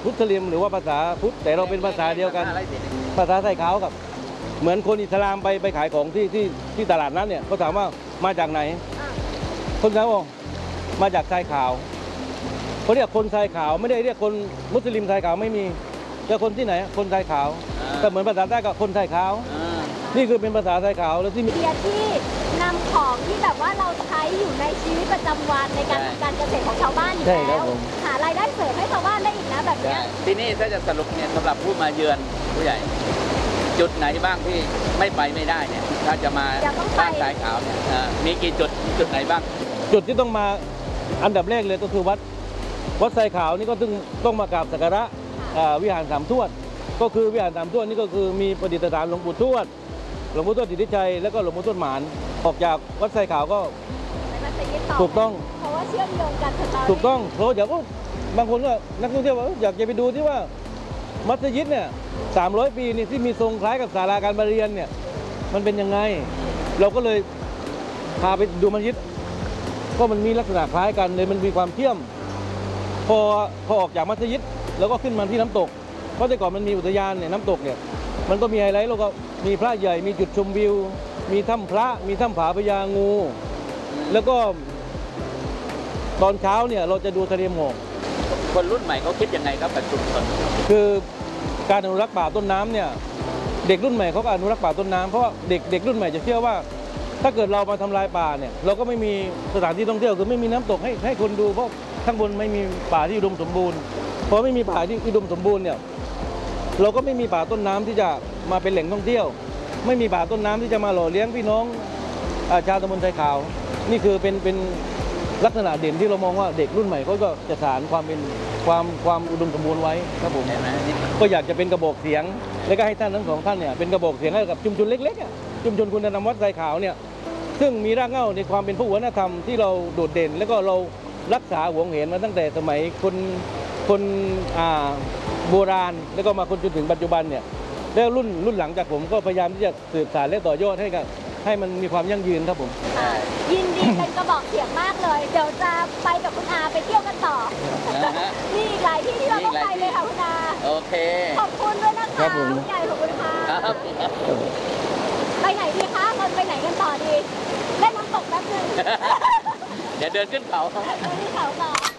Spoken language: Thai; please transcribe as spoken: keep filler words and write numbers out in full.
พุทธลิมหรือว่าภาษาพุทธแต่เราเป็นภาษาเดียวกันภาษาไทยขาวกับเหมือนคนอิสลามไปไปขายของที่ที่ที่ตลาดนั้นเนี่ยเขาถามว่ามาจากไหนคนไทยบอกมาจากทรายขาวเขาเรียกคนทรายขาวไม่ได้เรียกคนมุสลิมทรายขาวไม่มีแต่คนที่ไหนคนทรายขาวแต่เหมือนภาษาใต้กับคนทรายขาวนี่คือเป็นภาษาทรายขาวแล้วที่มีเดียที่นำของที่แบบว่าเราใช้อยู่ในชีวิตประจำวันในการทำการเกษตรของชาวบ้านอยู่แล้วหารายได้เสริมให้ชาวบ้านได้อีกนะแบบนี้ที่นี่ถ้าจะสรุปเนี่ยสำหรับผู้มาเยือนผู้ใหญ่จุดไหนบ้างที่ไม่ไปไม่ได้เนี่ยถ้าจะมาบ้านทรายขาวเนี่ยมีกี่จุดจุดไหนบ้างจุดที่ต้องมาอันดับแรกเลยก็คือวัดวัดทรายขาวนี่ก็ต้องต้องมากราบสักการะวิหารสามทวดก็คือวิหารสามทวดนี่ก็คือมีประดิษฐานหลวงปู่ทวดหลวงปู่ทวดสิทธิชัยแล้วก็หลวงปู่ทวดหมานออกจากวัดทรายขาวก็ถูกต้องเพราะว่าเชื่อมโยงกันถูกต้องเพราะเดี๋ยวบางคนก็นักท่องเที่ยวอยากจะไปดูที่ว่ามัสยิดเนี่ยสามร้อยปีนี่ที่มีทรงคล้ายกับศาลาการประเรียนเนี่ยมันเป็นยังไงเราก็เลยพาไปดูมัสยิดก็มันมีลักษณะคล้ายกันเลยมันมีความเชื่อมพอพอออกจากมัสยิดแล้วก็ขึ้นมาที่น้ำตกเพราะแต่ก่อนมันมีอุทยานเนี่ยน้ำตกเนี่ยมันก็มีไฮไลท์แล้วก็มีพระใหญ่มีจุดชมวิวมีถ้ำพระมีถ้ำผาพญางูแล้วก็ตอนเช้าเนี่ยเราจะดูทะเลหมอกคนรุ่นใหม่เขาคิดยังไงครับกับชุมชนคือการอนุรักษ์ป่าต้นน้ำเนี่ยเด็กรุ่นใหม่เขาก็อนุรักษ์ป่าต้นน้ำเพราะเด็กเด็กรุ่นใหม่จะเชื่อว่าถ้าเกิดเรามาทำลายป่าเนี่ยเราก็ไม่มีสถานที่ท่องเที่ยวคือไม่มีน้ำตกให้ให้คนดูเพราะข้างบนไม่มีป่าที่อุดมสมบูรณ์พอไม่มีป่าที่อุดมสมบูรณ์เนี่ยเราก็ไม่มีป่าต้นน้ำที่จะมาเป็นแหล่งท่องเที่ยวไม่มีป่าต้นน้ำที่จะมาหล่อเลี้ยงพี่น้องชาวตำบลทรายขาวนี่คือเป็นเป็นลักษณะเด่นที่เรามองว่าเด็กรุ่นใหม่เขาก็จะสานความเป็นความความอุดมสมบูรณ์ไว้ครับผมก็อยากจะเป็นกระบอกเสียงและก็ให้ท่านทั้งสองท่านเนี่ยเป็นกระบอกเสียงให้กับชุมชนเล็กๆชุมชนคุณธรรมวัดทรายขาวเนี่ยซึ่งมีรากเหง้าในความเป็นพหุวัฒนธรรมที่เราโดดเด่นและก็เรารักษาหวงเห็นมาตั้งแต่สมัยคนคนอ่าโบราณแล้วก็มาคนจนถึงปัจจุบันเนี่ยแล้วรุ่นรุ่นหลังจากผมก็พยายามที่จะสืบสานและต่อยอดให้กับให้มันมีความยั่งยืนครับผมยินดีเป็นกระบอกเสียงมากเลยเดี๋ยวจะไปกับคุณอาไปเที่ยวกันต่อนี่หลายที่ที่เราต้องไปเลยค่ะคุณอาโอเคขอบคุณด้วยนะคะคุณใหญ่ขอบคุณค่ะไปไหนดีคะเราไปไหนกันต่อดีเล่นน้ำตกแป๊บนึงเดี๋ยวเดินขึ้นเขาเดินขึ้นเขาต่อ